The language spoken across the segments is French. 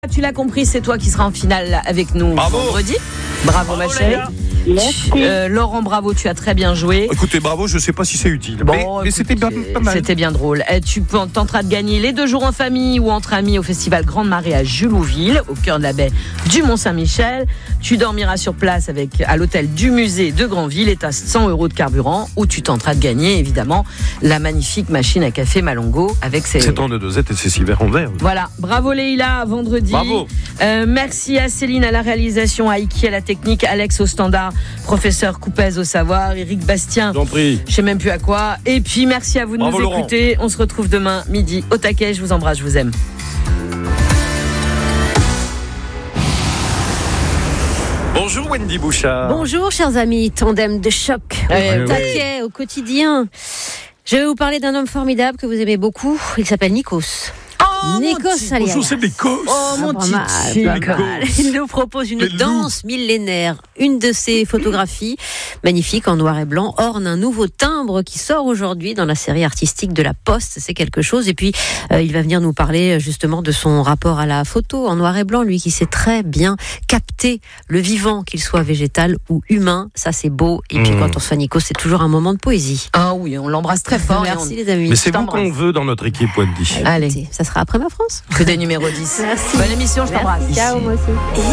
Tu l'as compris, c'est toi qui seras en finale avec nous vendredi. Bravo ma chérie. Laurent, bravo, tu as très bien joué. Écoutez, bravo, je ne sais pas si c'est utile. Mais c'était bien, pas mal. C'était bien drôle. Tu tenteras de gagner les 2 jours en famille ou entre amis au Festival Grande Marée à Julouville, au cœur de la baie du Mont-Saint-Michel. Tu dormiras sur place à l'hôtel du musée de Granville et tu as 100 € de carburant, où tu tenteras de gagner évidemment la magnifique machine à café Malongo avec ses 7 ans de dosette et ses 6 verres en verre. Voilà, bravo Leïla, à vendredi. Bravo. Merci à Céline à la réalisation, à Iki à la technique, Alex au standard, professeur Coupez au savoir, Eric Bastien, J'en prie. je sais même plus à quoi. Et puis merci à vous de Bravo, nous Laurent. écouter. On se retrouve demain midi au taquet. Je vous embrasse, je vous aime. Bonjour Wendy Bouchard. Bonjour chers amis, tandem de choc, Ouais, taquet au quotidien. Je vais vous parler d'un homme formidable que vous aimez beaucoup, il s'appelle Nikos. Nikos Aliagas. Bonjour, c'est Nikos. Oh mon Pas mal, titi. pas mal. Il nous propose une danse millénaire. Une de ses photographies, magnifique en noir et blanc, orne un nouveau timbre qui sort aujourd'hui dans la série artistique de La Poste. C'est quelque chose. Et puis, il va venir nous parler justement de son rapport à la photo en noir et blanc. Lui qui sait très bien capter le vivant, qu'il soit végétal ou humain. Ça, c'est beau. Et puis, quand on se fait Nikos, c'est toujours un moment de poésie. Ah oui, on l'embrasse très fort. Merci les amis. Mais c'est vous t'embrasse. qu'on veut dans notre équipe Wendy. Allez. Écoutez, ça sera après ma France. Que des numéros 10. Merci. Bonne émission, je t'embrasse. Ciao, moi aussi.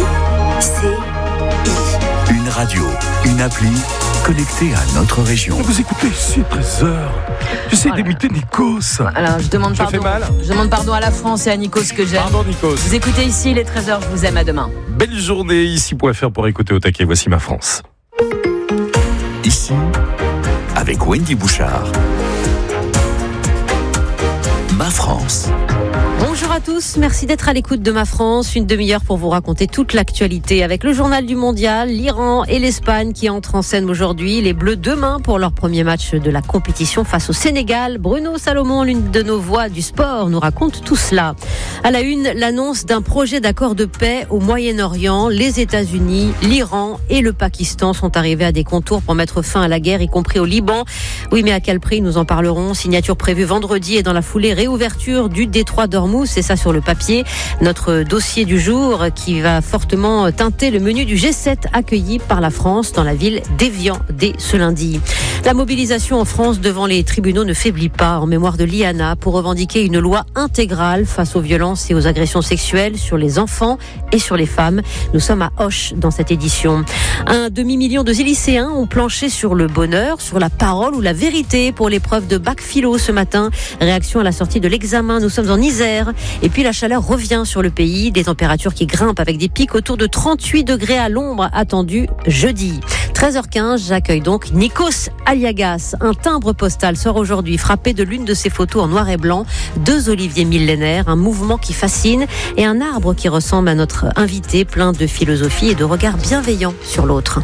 Une radio, une appli connectée à notre région. Vous écoutez ici 13h. J'essaie d'imiter Nikos. Alors, je demande Je fais pardon. mal. Je demande pardon à la France et à Nikos que j'aime. Pardon Nikos. Vous écoutez ici les 13h, je vous aime, à demain. Belle journée ici.fr pour écouter au taquet. Voici ma France. Ici, avec Wendy Bouchard. Ma France. Bonjour à tous, merci d'être à l'écoute de Ma France. Une demi-heure pour vous raconter toute l'actualité avec le journal du mondial, l'Iran et l'Espagne qui entrent en scène aujourd'hui. Les Bleus demain pour leur premier match de la compétition face au Sénégal. Bruno Salomon, l'une de nos voix du sport, nous raconte tout cela. À la une, l'annonce d'un projet d'accord de paix au Moyen-Orient. Les États-Unis, l'Iran et le Pakistan sont arrivés à des contours pour mettre fin à la guerre, y compris au Liban. Oui, mais à quel prix? Nous en parlerons. Signature prévue vendredi et dans la foulée, réouverture du détroit d'Ormuz. C'est ça sur le papier. Notre dossier du jour qui va fortement teinter le menu du G7 accueilli par la France dans la ville d'Évian dès ce lundi. La mobilisation en France devant les tribunaux ne faiblit pas, en mémoire de Liana, pour revendiquer une loi intégrale face aux violences et aux agressions sexuelles sur les enfants et sur les femmes. Nous sommes à Auch dans cette édition. Un demi-million de lycéens ont planché sur le bonheur, sur la parole ou la vérité pour l'épreuve de bac philo ce matin. Réaction à la sortie de l'examen. Nous sommes en Isère. Et puis la chaleur revient sur le pays. Des températures qui grimpent avec des pics autour de 38 degrés à l'ombre attendus jeudi. 13h15, j'accueille donc Nikos Aliagas. Un timbre postal sort aujourd'hui frappé de l'une de ses photos en noir et blanc. 2 oliviers millénaires, un mouvement qui fascine et un arbre qui ressemble à notre invité, plein de philosophie et de regard bienveillant sur l'autre.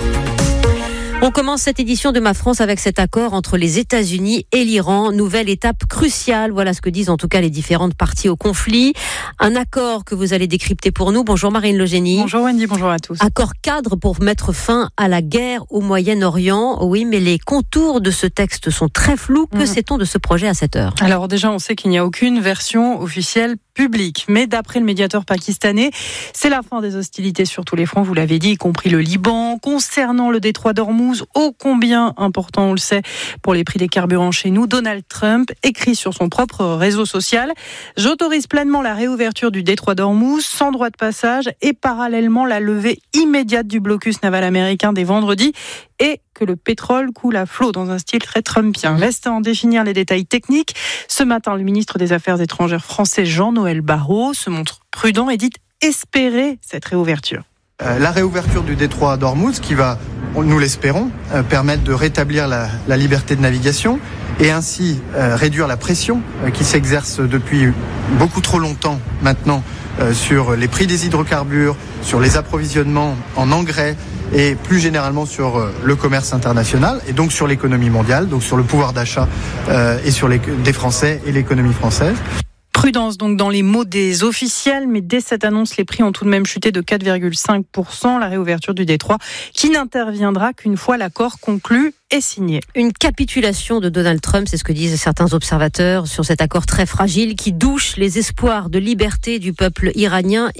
On commence cette édition de Ma France avec cet accord entre les États-Unis et l'Iran. Nouvelle étape cruciale. Voilà ce que disent en tout cas les différentes parties au conflit. Un accord que vous allez décrypter pour nous. Bonjour Marine Legénie. Bonjour Wendy, bonjour à tous. Accord cadre pour mettre fin à la guerre au Moyen-Orient. Oui, mais les contours de ce texte sont très flous. Que sait-on de ce projet à cette heure? Alors déjà, on sait qu'il n'y a aucune version officielle publique. Mais d'après le médiateur pakistanais, c'est la fin des hostilités sur tous les fronts, vous l'avez dit, y compris le Liban. Concernant le détroit d'Ormuz, ô combien important, on le sait, pour les prix des carburants chez nous, Donald Trump écrit sur son propre réseau social « J'autorise pleinement la réouverture du détroit d'Ormuz sans droit de passage et parallèlement la levée immédiate du blocus naval américain dès vendredi et que le pétrole coule à flot dans un style très trumpien. » Reste à en définir les détails techniques. Ce matin, le ministre des Affaires étrangères français Jean-Noël Barrot se montre prudent et dit espérer cette réouverture. La réouverture du détroit d'Ormuz qui va, nous l'espérons, permettre de rétablir la liberté de navigation et ainsi réduire la pression qui s'exerce depuis beaucoup trop longtemps maintenant sur les prix des hydrocarbures, sur les approvisionnements en engrais et plus généralement sur le commerce international et donc sur l'économie mondiale, donc sur le pouvoir d'achat et sur des Français et l'économie française. Prudence donc dans les mots des officiels, mais dès cette annonce, les prix ont tout de même chuté de 4,5%. La réouverture du détroit qui n'interviendra qu'une fois l'accord conclu et signé. Une capitulation de Donald Trump, c'est ce que disent certains observateurs sur cet accord très fragile qui douche les espoirs de liberté du peuple iranien